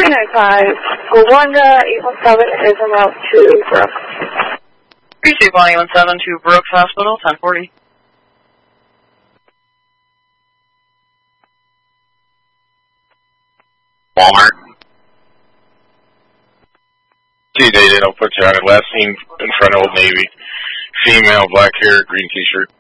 395, Gowanda, 817 is en route to Brooks. Receive 117 to Brooks Hospital, 1040. Walmart. TJ, they'll put you on it. Last seen in front of Old Navy. Female, black hair, green t-shirt.